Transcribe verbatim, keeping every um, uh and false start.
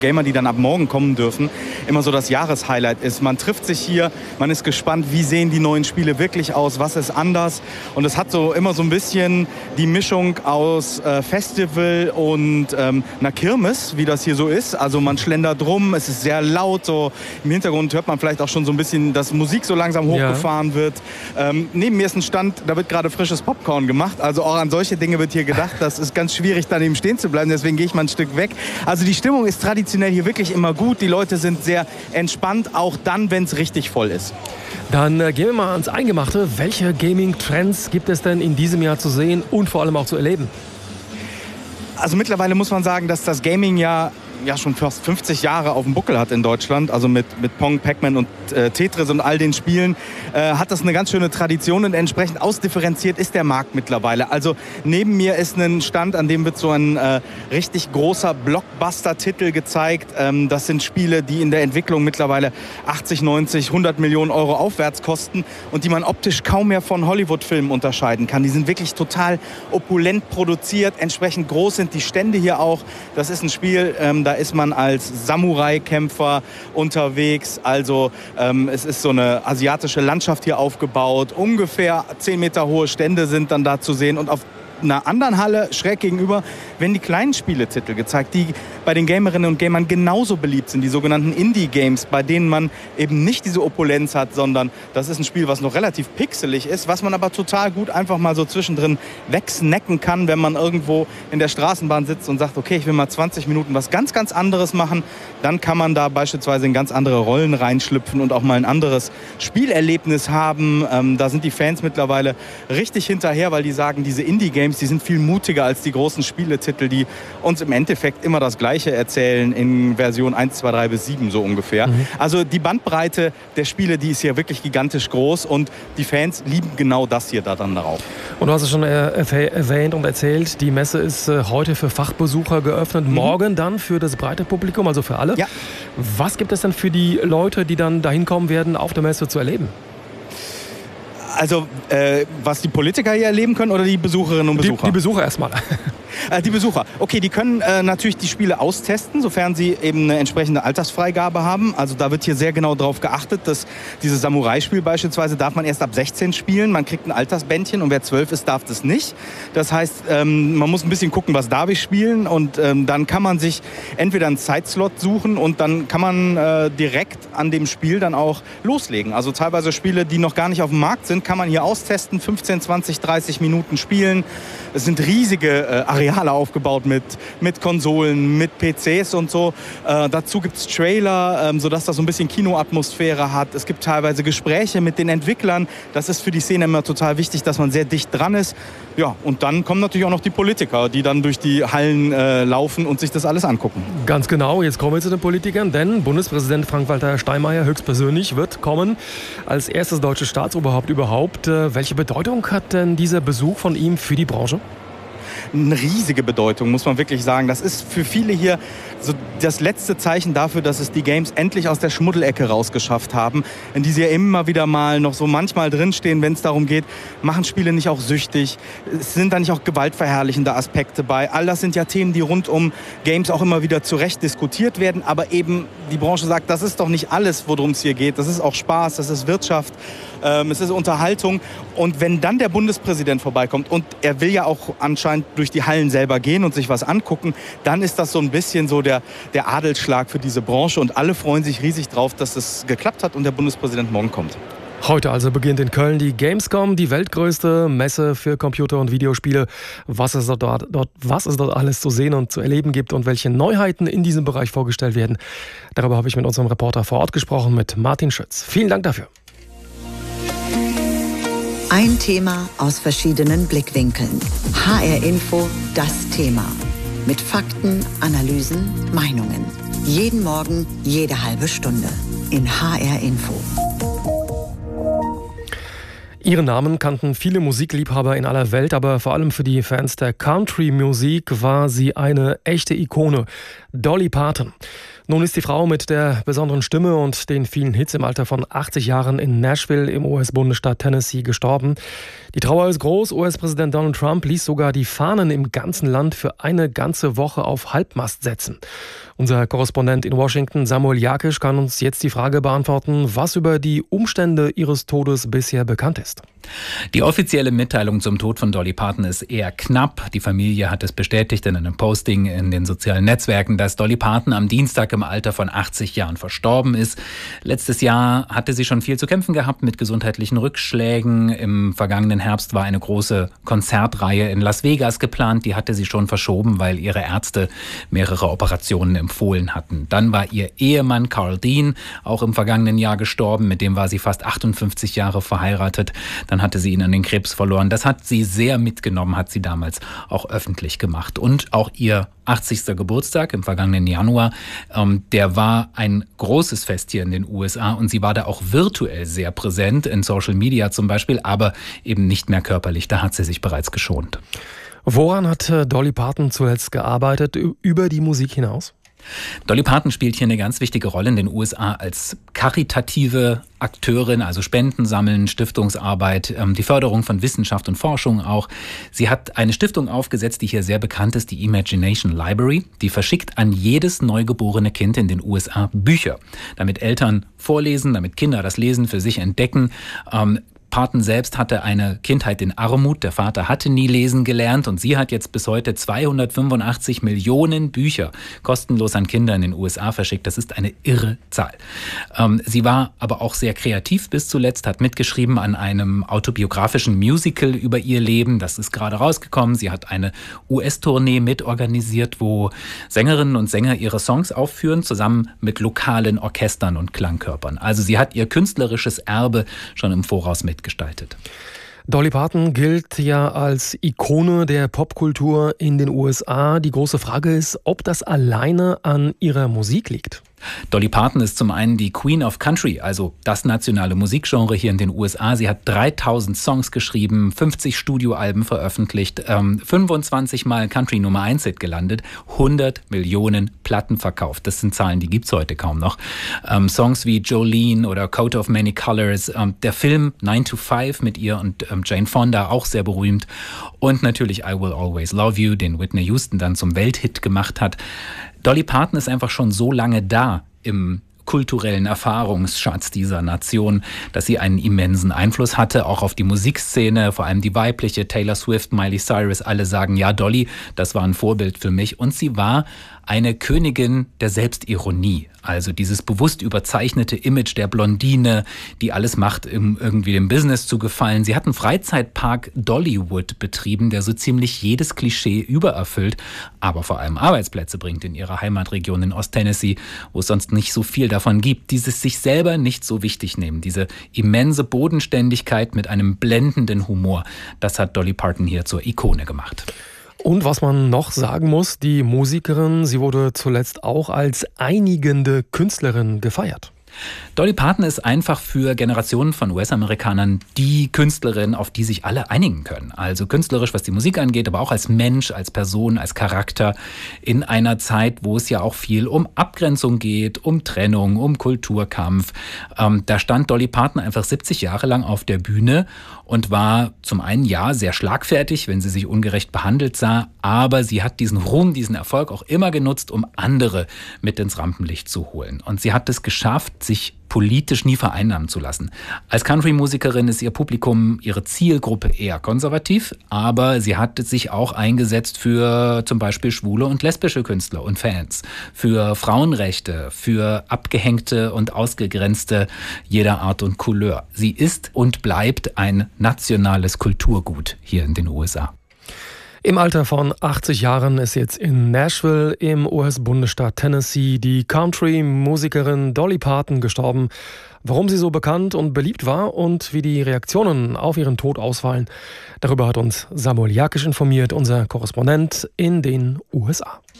Gamer, die dann ab morgen kommen dürfen, immer so das Jahreshighlight ist. Man trifft sich hier, man ist gespannt, wie sehen die neuen Spiele wirklich aus, was ist anders. Und es hat so immer so ein bisschen die Mischung aus äh, Festival und ähm, einer Kirmes, wie das hier so ist. Also man schlendert rum, es ist sehr laut, so im Hintergrund hört man vielleicht auch schon so ein bisschen, dass Musik so langsam hochgefahren ja. wird. Ähm, neben mir ist ein Stand, da wird gerade frisches Popcorn gemacht. Also auch an solche Dinge wird hier gedacht. Das ist ganz schwierig, daneben stehen zu bleiben, deswegen gehe ich mal ein Stück weg. Also die Stimmung ist traditionell hier wirklich immer gut. Die Leute sind sehr entspannt, auch dann, wenn es richtig voll ist. Dann äh, gehen wir mal ans Eingemachte. Welche Gaming-Trends gibt es denn in diesem Jahr zu sehen und vor allem auch zu erleben? Also mittlerweile muss man sagen, dass das Gaming ja ja schon fast fünfzig Jahre auf dem Buckel hat in Deutschland, also mit, mit Pong, Pac-Man und äh, Tetris und all den Spielen, äh, hat das eine ganz schöne Tradition und entsprechend ausdifferenziert ist der Markt mittlerweile. Also neben mir ist ein Stand, an dem wird so ein äh, richtig großer Blockbuster-Titel gezeigt. Ähm, das sind Spiele, die in der Entwicklung mittlerweile achtzig, neunzig, hundert Millionen Euro aufwärts kosten und die man optisch kaum mehr von Hollywood-Filmen unterscheiden kann. Die sind wirklich total opulent produziert, entsprechend groß sind die Stände hier auch. Das ist ein Spiel, ähm, da ist man als Samurai-Kämpfer unterwegs. Also ähm, es ist so eine asiatische Landschaft hier aufgebaut. Ungefähr zehn Meter hohe Stände sind dann da zu sehen. Und auf einer anderen Halle schräg gegenüber werden die kleinen Spieletitel gezeigt, die bei den Gamerinnen und Gamern genauso beliebt sind, die sogenannten Indie-Games, bei denen man eben nicht diese Opulenz hat, sondern das ist ein Spiel, was noch relativ pixelig ist, was man aber total gut einfach mal so zwischendrin wegsnacken kann, wenn man irgendwo in der Straßenbahn sitzt und sagt, okay, ich will mal zwanzig Minuten was ganz, ganz anderes machen, dann kann man da beispielsweise in ganz andere Rollen reinschlüpfen und auch mal ein anderes Spielerlebnis haben. Ähm, da sind die Fans mittlerweile richtig hinterher, weil die sagen, diese Indie-Games, die sind viel mutiger als die großen Spieletitel, die uns im Endeffekt immer das Gleiche erzählen in Version eins, zwei, drei bis sieben so ungefähr. Mhm. Also die Bandbreite der Spiele, die ist hier wirklich gigantisch groß und die Fans lieben genau das hier da dann darauf. Und du hast es schon erwähnt und erzählt, die Messe ist heute für Fachbesucher geöffnet, mhm. morgen dann für das breite Publikum, also für alle. Ja. Was gibt es denn für die Leute, die dann dahin kommen werden, auf der Messe zu erleben? Also, äh, was die Politiker hier erleben können oder die Besucherinnen und Besucher? Die, die Besucher erstmal. äh, die Besucher. Okay, die können äh, natürlich die Spiele austesten, sofern sie eben eine entsprechende Altersfreigabe haben. Also da wird hier sehr genau darauf geachtet, dass dieses Samurai-Spiel beispielsweise darf man erst ab sechzehn spielen. Man kriegt ein Altersbändchen und wer zwölf ist, darf das nicht. Das heißt, ähm, man muss ein bisschen gucken, was darf ich spielen und ähm, dann kann man sich entweder einen Zeitslot suchen und dann kann man äh, direkt an dem Spiel dann auch loslegen. Also teilweise Spiele, die noch gar nicht auf dem Markt sind, kann man hier austesten, fünfzehn, zwanzig, dreißig Minuten spielen. Es sind riesige äh, Areale aufgebaut mit, mit Konsolen, mit P Cs und so. Äh, dazu gibt es Trailer, ähm, sodass das so ein bisschen Kinoatmosphäre hat. Es gibt teilweise Gespräche mit den Entwicklern. Das ist für die Szene immer total wichtig, dass man sehr dicht dran ist. Ja, und dann kommen natürlich auch noch die Politiker, die dann durch die Hallen äh, laufen und sich das alles angucken. Ganz genau, jetzt kommen wir zu den Politikern, denn Bundespräsident Frank-Walter Steinmeier höchstpersönlich wird kommen als erstes deutsches Staatsoberhaupt überhaupt. Welche Bedeutung hat denn dieser Besuch von ihm für die Branche? Eine riesige Bedeutung, muss man wirklich sagen. Das ist für viele hier so das letzte Zeichen dafür, dass es die Games endlich aus der Schmuddelecke rausgeschafft haben, in die sie ja immer wieder mal noch so manchmal drinstehen, wenn es darum geht, machen Spiele nicht auch süchtig, es sind da nicht auch gewaltverherrlichende Aspekte bei. All das sind ja Themen, die rund um Games auch immer wieder zu Recht diskutiert werden, aber eben die Branche sagt, das ist doch nicht alles, worum es hier geht. Das ist auch Spaß, das ist Wirtschaft, ähm, es ist Unterhaltung. Und wenn dann der Bundespräsident vorbeikommt und er will ja auch anscheinend durch die Hallen selber gehen und sich was angucken, dann ist das so ein bisschen so der, der Adelsschlag für diese Branche und alle freuen sich riesig drauf, dass es geklappt hat und der Bundespräsident morgen kommt. Heute also beginnt in Köln die Gamescom, die weltgrößte Messe für Computer- und Videospiele. Was es dort, dort, was es dort alles zu sehen und zu erleben gibt und welche Neuheiten in diesem Bereich vorgestellt werden, darüber habe ich mit unserem Reporter vor Ort gesprochen, mit Martin Schütz. Vielen Dank dafür. Ein Thema aus verschiedenen Blickwinkeln. H R Info, das Thema. Mit Fakten, Analysen, Meinungen. Jeden Morgen, jede halbe Stunde. In H R Info. Ihren Namen kannten viele Musikliebhaber in aller Welt, aber vor allem für die Fans der Country-Musik war sie eine echte Ikone. Dolly Parton. Nun ist die Frau mit der besonderen Stimme und den vielen Hits im Alter von achtzig Jahren in Nashville im U S-Bundesstaat Tennessee gestorben. Die Trauer ist groß. U S-Präsident Donald Trump ließ sogar die Fahnen im ganzen Land für eine ganze Woche auf Halbmast setzen. Unser Korrespondent in Washington, Samuel Jakisch, kann uns jetzt die Frage beantworten, was über die Umstände ihres Todes bisher bekannt ist. Die offizielle Mitteilung zum Tod von Dolly Parton ist eher knapp. Die Familie hat es bestätigt in einem Posting in den sozialen Netzwerken, dass Dolly Parton am Dienstag im Alter von achtzig Jahren verstorben ist. Letztes Jahr hatte sie schon viel zu kämpfen gehabt mit gesundheitlichen Rückschlägen. Im vergangenen Herbst war eine große Konzertreihe in Las Vegas geplant. Die hatte sie schon verschoben, weil ihre Ärzte mehrere Operationen empfohlen hatten. Dann war ihr Ehemann Carl Dean auch im vergangenen Jahr gestorben. Mit dem war sie fast achtundfünfzig Jahre verheiratet. Dann hatte sie ihn an den Krebs verloren. Das hat sie sehr mitgenommen, hat sie damals auch öffentlich gemacht. Und auch ihr achtzigster Geburtstag im vergangenen Januar, ähm, der war ein großes Fest hier in den U S A und sie war da auch virtuell sehr präsent, in Social Media zum Beispiel, aber eben nicht mehr körperlich. Da hat sie sich bereits geschont. Woran hat Dolly Parton zuletzt gearbeitet, über die Musik hinaus? Dolly Parton spielt hier eine ganz wichtige Rolle in den U S A als karitative Akteurin, also Spenden sammeln, Stiftungsarbeit, die Förderung von Wissenschaft und Forschung auch. Sie hat eine Stiftung aufgesetzt, die hier sehr bekannt ist, die Imagination Library. Die verschickt an jedes neugeborene Kind in den U S A Bücher, damit Eltern vorlesen, damit Kinder das Lesen für sich entdecken. Parton selbst hatte eine Kindheit in Armut. Der Vater hatte nie lesen gelernt und sie hat jetzt bis heute zweihundertfünfundachtzig Millionen Bücher kostenlos an Kinder in den U S A verschickt. Das ist eine irre Zahl. Ähm, sie war aber auch sehr kreativ bis zuletzt, hat mitgeschrieben an einem autobiografischen Musical über ihr Leben. Das ist gerade rausgekommen. Sie hat eine U S-Tournee mitorganisiert, wo Sängerinnen und Sänger ihre Songs aufführen, zusammen mit lokalen Orchestern und Klangkörpern. Also sie hat ihr künstlerisches Erbe schon im Voraus mit gestaltet. Dolly Parton gilt ja als Ikone der Popkultur in den U S A. Die große Frage ist, ob das alleine an ihrer Musik liegt. Dolly Parton ist zum einen die Queen of Country, also das nationale Musikgenre hier in den U S A. Sie hat dreitausend Songs geschrieben, fünfzig Studioalben veröffentlicht, ähm, fünfundzwanzig Mal Country Nummer eins Hit gelandet, hundert Millionen Platten verkauft. Das sind Zahlen, die gibt's heute kaum noch. Ähm, Songs wie Jolene oder Coat of Many Colors, ähm, der Film nine to five mit ihr und ähm, Jane Fonda, auch sehr berühmt. Und natürlich I Will Always Love You, den Whitney Houston dann zum Welthit gemacht hat. Dolly Parton ist einfach schon so lange da im kulturellen Erfahrungsschatz dieser Nation, dass sie einen immensen Einfluss hatte, auch auf die Musikszene, vor allem die weibliche, Taylor Swift, Miley Cyrus, alle sagen, ja, Dolly, das war ein Vorbild für mich. Und sie war eine Königin der Selbstironie, also dieses bewusst überzeichnete Image der Blondine, die alles macht, um irgendwie dem Business zu gefallen. Sie hat einen Freizeitpark Dollywood betrieben, der so ziemlich jedes Klischee übererfüllt, aber vor allem Arbeitsplätze bringt in ihrer Heimatregion in Osttennessee, wo es sonst nicht so viel davon gibt. Dieses sich selber nicht so wichtig nehmen, diese immense Bodenständigkeit mit einem blendenden Humor, das hat Dolly Parton hier zur Ikone gemacht. Und was man noch sagen muss, die Musikerin, sie wurde zuletzt auch als einigende Künstlerin gefeiert. Dolly Parton ist einfach für Generationen von U S-Amerikanern die Künstlerin, auf die sich alle einigen können. Also künstlerisch, was die Musik angeht, aber auch als Mensch, als Person, als Charakter in einer Zeit, wo es ja auch viel um Abgrenzung geht, um Trennung, um Kulturkampf. Ähm, da stand Dolly Parton einfach siebzig Jahre lang auf der Bühne und war zum einen ja sehr schlagfertig, wenn sie sich ungerecht behandelt sah, aber sie hat diesen Ruhm, diesen Erfolg auch immer genutzt, um andere mit ins Rampenlicht zu holen. Und sie hat es geschafft, sich politisch nie vereinnahmen zu lassen. Als Country-Musikerin ist ihr Publikum, ihre Zielgruppe eher konservativ, aber sie hat sich auch eingesetzt für zum Beispiel schwule und lesbische Künstler und Fans, für Frauenrechte, für Abgehängte und Ausgegrenzte jeder Art und Couleur. Sie ist und bleibt ein nationales Kulturgut hier in den U S A. Im Alter von achtzig Jahren ist jetzt in Nashville im U S-Bundesstaat Tennessee die Country-Musikerin Dolly Parton gestorben. Warum sie so bekannt und beliebt war und wie die Reaktionen auf ihren Tod ausfallen, darüber hat uns Samuel Jakisch informiert, unser Korrespondent in den U S A.